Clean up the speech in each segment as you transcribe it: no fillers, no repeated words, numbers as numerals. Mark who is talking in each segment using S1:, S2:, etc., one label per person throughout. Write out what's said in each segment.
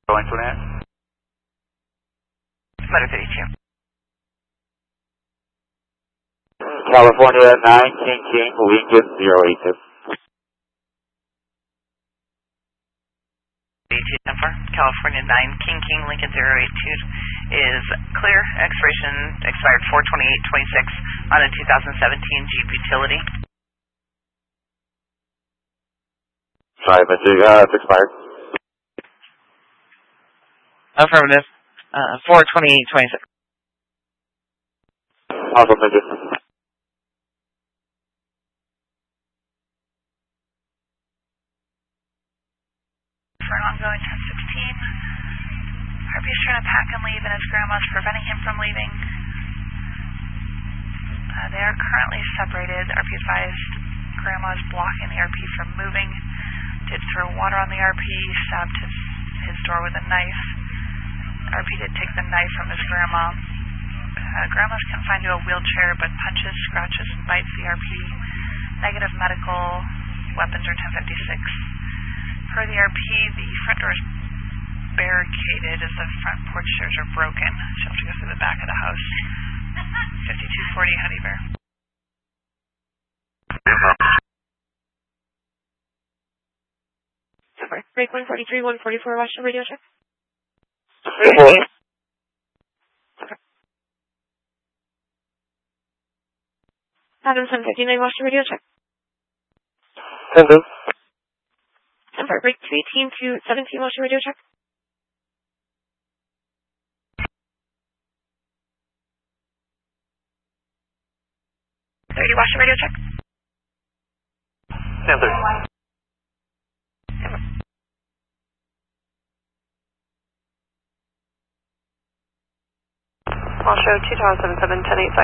S1: Antoinette.
S2: Letter 32.
S3: California 9, King King, Lincoln 082.
S2: 82 California 9, King King, Lincoln 082 is clear. Expiration expired 4/28/26 on a 2017 Jeep Utility.
S3: Sorry, Mr. It's expired.
S2: Affirmative. 4/28/26.
S3: Awesome, thank you.
S4: For an ongoing 1016. RP's trying to pack and leave, and his grandma's preventing him from leaving. They are currently separated. RP advised grandma's blocking the RP from moving. Did throw water on the RP, stabbed his door with a knife. RP did take the knife from his grandma. Grandma's confined to a wheelchair, but punches, scratches, and bites the RP. Negative medical. Weapons are 1056. Per the RP, the front door is barricaded as the front porch stairs are broken. She'll have to go through the back of the house. 5240 Honey Bear.
S5: Break 143, 144, watch the radio check.
S3: Okay.
S5: Adam 759, watch the radio check.
S3: Hello.
S5: Break 18 to 17, watch the radio check.
S4: Watch the radio check.
S3: Answer.
S6: I'll show 2077 1085.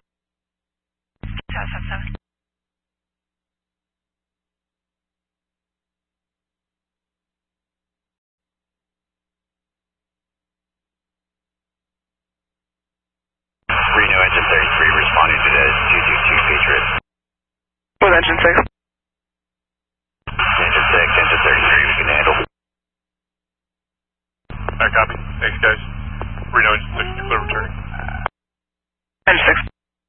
S4: 2077.
S1: Reno Engine 33 responding to the 222 Patriot.
S6: What engine 6?
S1: Engine 6, Engine 33, we can handle.
S7: Copy. Thanks, guys. Reno Engine 6, clear returning.
S6: Engine 6.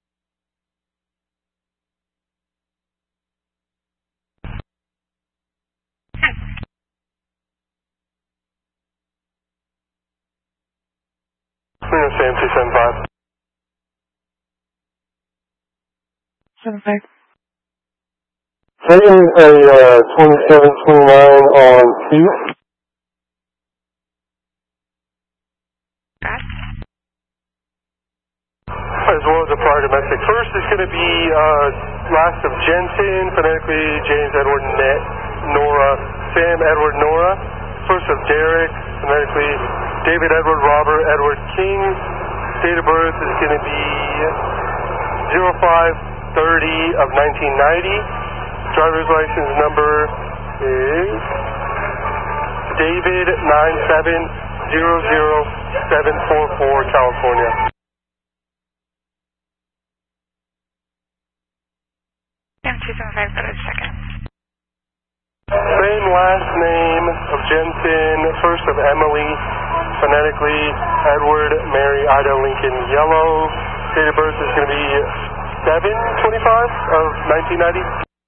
S7: Reno Sam 275.
S5: 75.
S3: Taking a 2729 on 2.
S7: As well as a prior domestic. First is going to be last of Jensen, phonetically James Edward Nora, Sam Edward Nora. First of Derek, phonetically David Edward Robert Edward King. Date of birth is going to be 05/30 of 1990. Driver's license number is David 9700744, California.
S4: M275, got a second.
S7: Same last name of Jensen, first of Emily, phonetically Edward Mary Ida Lincoln Yellow. Date of birth is going to be 7/25 of 1990.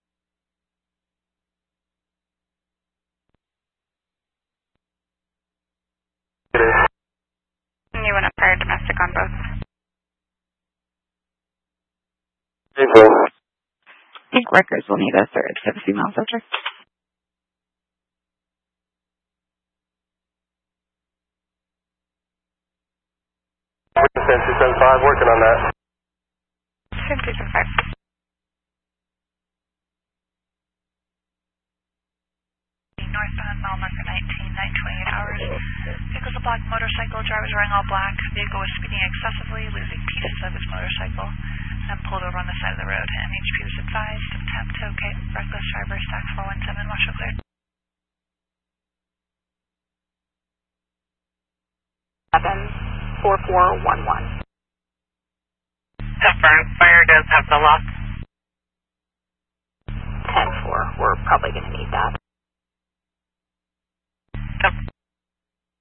S7: It is.
S4: You want a prior domestic on both?
S3: April.
S5: I think records will need a third for the female subject.
S7: Sam 275, working on that.
S4: Sam 275. Northbound, mile marker 19, 9:28 hours. Vehicle's a black motorcycle, driver's wearing all black. Vehicle was speeding excessively, losing pieces of his motorcycle, and pulled over on the side of the road. MHP was advised, attempt to okay, reckless driver, stack 417, marshal cleared.
S6: 74411.
S2: Confirm. Fire does have the lock.
S6: 10-4. We're probably going to need that.